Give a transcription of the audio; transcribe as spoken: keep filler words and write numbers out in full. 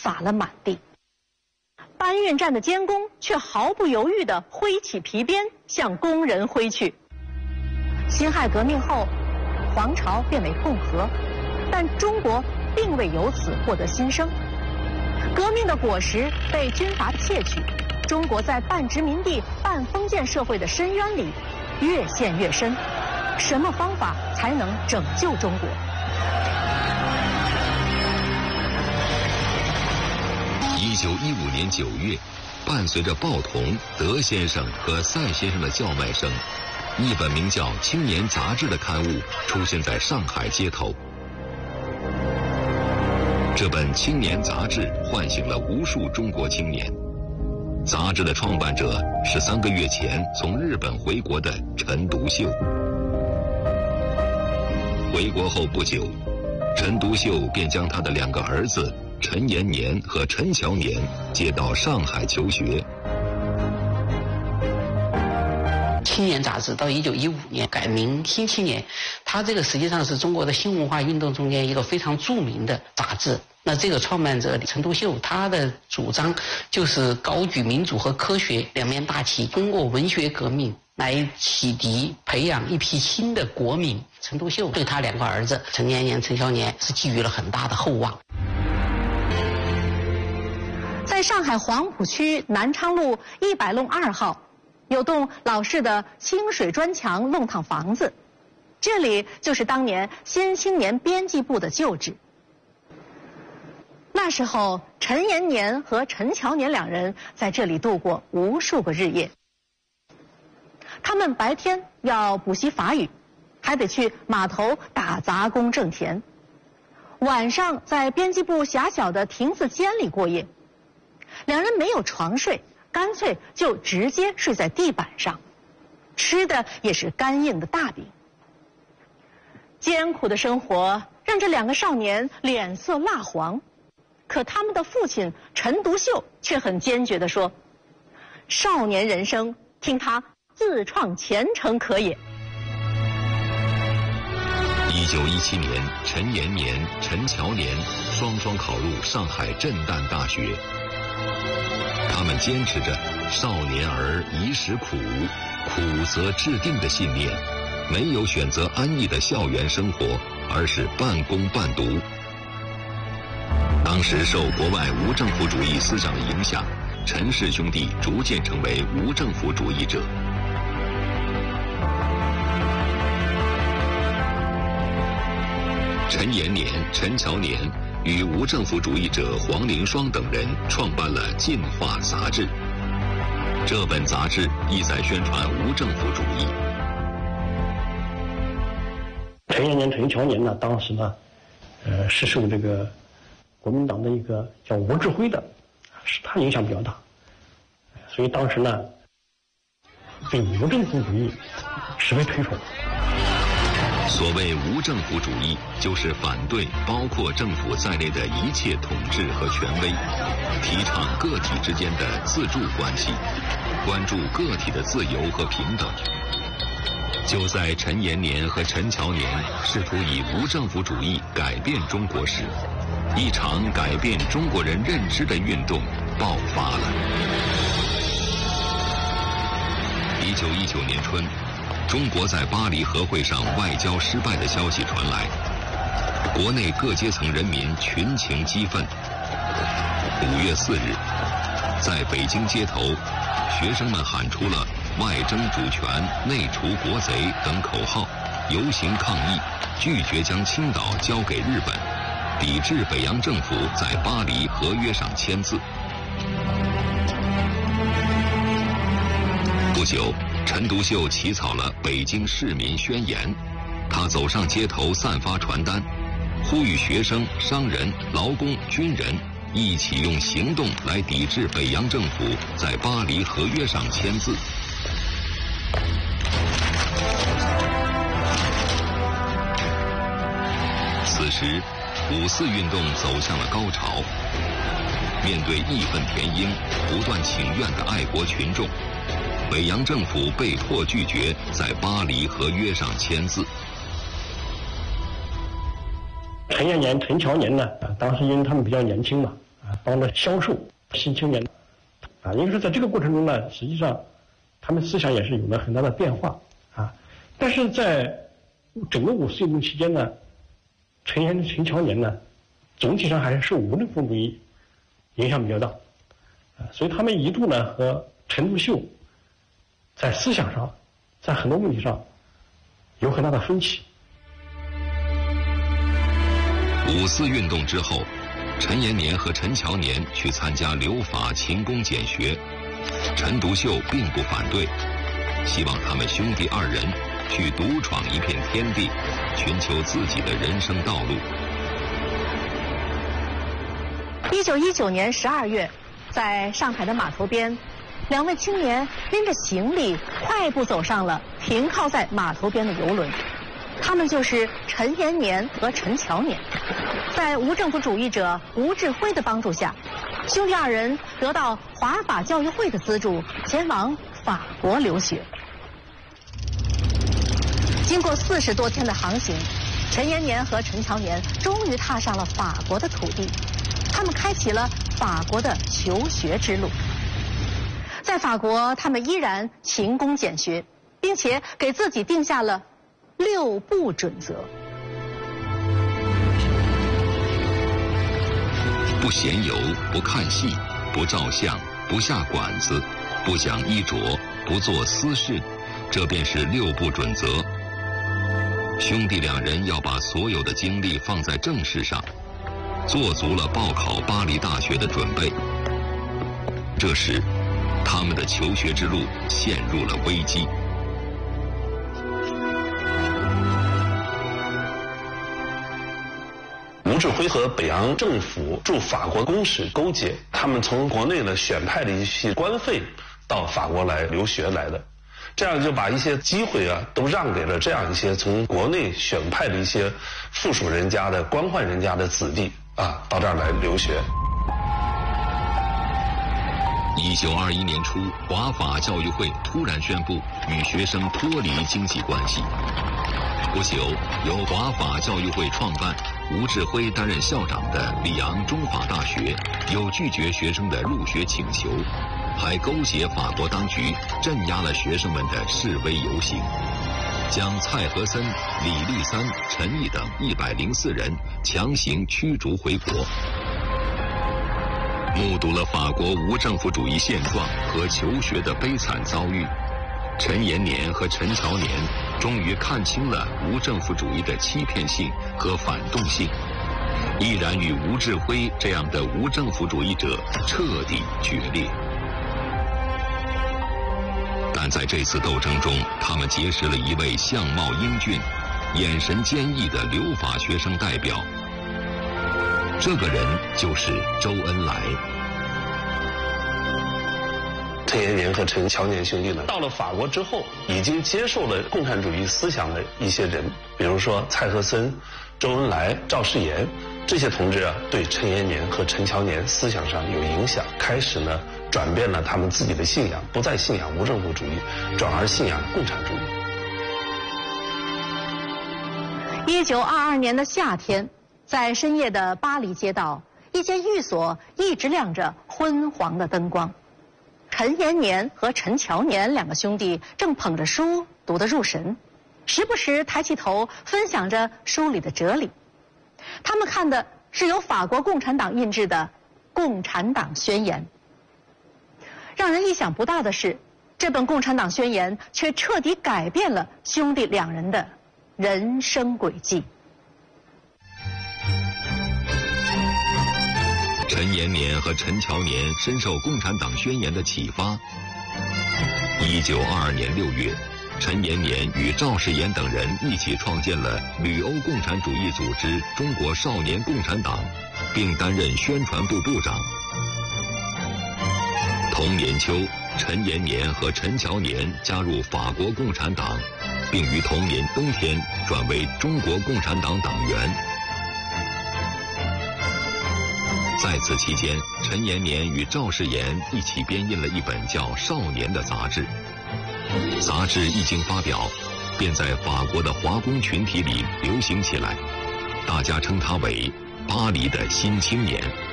洒了满地。搬运站的监工却毫不犹豫地挥起皮鞭向工人挥去。辛亥革命后，皇朝变为共和，但中国并未由此获得新生。革命的果实被军阀窃取，中国在半殖民地半封建社会的深渊里越陷越深。什么方法才能拯救中国？ 一九一五年九月，伴随着鲍同、德先生和赛先生的叫卖声，一本名叫《青年杂志》的刊物出现在上海街头。这本《青年杂志》唤醒了无数中国青年。杂志的创办者是三个月前从日本回国的陈独秀。回国后不久，陈独秀便将他的两个儿子陈延年和陈乔年接到上海求学。 青年杂志到一九一五年改名新青年，它这个实际上是中国的新文化运动中间一个非常著名的杂志。那这个创办者陈独秀，他的主张就是高举民主和科学两面大旗，通过文学革命来启迪培养一批新的国民。陈独秀对他两个儿子陈延年、陈乔年是寄予了很大的厚望。 在上海黄浦区南昌路一百弄二号，有栋老式的清水砖墙弄堂房子，这里就是当年新青年编辑部的旧址。那时候，陈延年和陈乔年两人在这里度过无数个日夜。他们白天要补习法语，还得去码头打杂工挣钱，晚上在编辑部狭小的亭子间里过夜。两人没有床睡，干脆就直接睡在地板上，吃的也是干硬的大饼。艰苦的生活让这两个少年脸色蜡黄，可他们的父亲陈独秀却很坚决地说：“少年人生，听他自创前程可也。” 一九一七年，陈延年、陈乔年双双考入上海震旦大学。他们坚持着少年儿宜时苦，苦则治定的信念，没有选择安逸的校园生活，而是半工半读。当时受国外无政府主义思想的影响，陈氏兄弟逐渐成为无政府主义者。陈延年、陈乔年与无政府主义者黄林双等人创办了《进化》杂志。这本杂志意在宣传无政府主义。 陈延年、陈乔年呢，当时呢，呃，是受这个国民党的一个叫吴志辉的，是他影响比较大，所以当时呢，对无政府主义十分推崇。 所谓无政府主义，就是反对包括政府在内的一切统治和权威，提倡个体之间的自助关系，关注个体的自由和平等。就在陈延年和陈乔年试图以无政府主义改变中国时，一场改变中国人认知的运动爆发了。一九一九年春，中国在巴黎和会上外交失败的消息传来，国内各阶层人民群情激愤。五月四日，在北京街头，学生们喊出了外争主权、内除国贼等口号，游行抗议，拒绝将青岛交给日本，抵制北洋政府在巴黎合约上签字。不久，陈独秀起草了《北京市民宣言》，他走上街头散发传单，呼吁学生、商人、劳工、军人一起用行动来抵制北洋政府在巴黎合约上签字。此时，五四运动走向了高潮。面对义愤填膺、不断请愿的爱国群众，北洋政府被迫拒绝在巴黎合约上签字。 陈延年、陈乔年呢，当时因为他们比较年轻嘛，啊， 帮着销售新青年，啊，因为说在这个过程中呢，实际上他们思想也是有了很大的变化啊。但是在整个五四运动期间呢，陈延陈乔年呢，总体上还是受无政府主义影响比较大，啊，所以他们一度呢和陈独秀在思想上，在很多问题上有很大的分歧。 五四运动之后，陈延年和陈乔年去参加留法勤工俭学，陈独秀并不反对，希望他们兄弟二人去独闯一片天地，寻求自己的人生道路。 一九一九年十二月，在上海的码头边，两位青年拎着行李快步走上了停靠在码头边的游轮。他们就是陈延年和陈乔年。在无政府主义者吴志辉的帮助下，兄弟二人得到华法教育会的资助，前往法国留学。经过四十多天的航行，陈延年和陈乔年终于踏上了法国的土地，他们开启了法国的求学之路。在法国，他们依然勤工俭学，并且给自己定下了六不准则： 不闲游，不看戏，不照相，不下馆子，不讲衣着，不做私事，这便是六不准则。兄弟两人要把所有的精力放在正事上，做足了报考巴黎大学的准备。这时，他们的求学之路陷入了危机。 吴志辉和北洋政府驻法国公使勾结，他们从国内呢选派了一些官费到法国来留学来的，这样就把一些机会啊都让给了这样一些从国内选派的一些附属人家的官宦人家的子弟啊，到这儿来留学。 一九二一年初，华法教育会突然宣布与学生脱离经济关系。不久，由华法教育会创办、吴志辉担任校长的里昂中法大学，又拒绝学生的入学请求，还勾结法国当局，镇压了学生们的示威游行，将蔡和森、李立三、陈毅等一百零四人强行驱逐回国。目睹了法国无政府主义现状和求学的悲惨遭遇，陈延年和陈乔年终于看清了无政府主义的欺骗性和反动性，毅然与吴志辉这样的无政府主义者彻底决裂。但在这次斗争中，他们结识了一位相貌英俊、眼神坚毅的留法学生代表，这个人就是周恩来。 陈延年和陈乔年兄弟呢，到了法国之后，已经接受了共产主义思想的一些人，比如说蔡和森、周恩来、赵世炎这些同志啊，对陈延年和陈乔年思想上有影响，开始呢转变了他们自己的信仰，不再信仰无政府主义，转而信仰共产主义。 一九二二年的夏天，在深夜的巴黎街道，一间寓所一直亮着昏黄的灯光。陈延年和陈乔年两个兄弟正捧着书读得入神，时不时抬起头分享着书里的哲理。他们看的是由法国共产党印制的《共产党宣言》。让人意想不到的是，这本《共产党宣言》却彻底改变了兄弟两人的人生轨迹。 陈延年和陈乔年深受《共产党宣言》的启发。一九二二年六月，陈延年与赵世炎等人一起创建了旅欧共产主义组织中国少年共产党，并担任宣传部部长。同年秋，陈延年和陈乔年加入法国共产党，并于同年冬天转为中国共产党党员。在此期间，陈延年与赵世炎一起编印了一本叫《少年》的杂志。杂志一经发表，便在法国的华工群体里流行起来，大家称它为巴黎的新青年。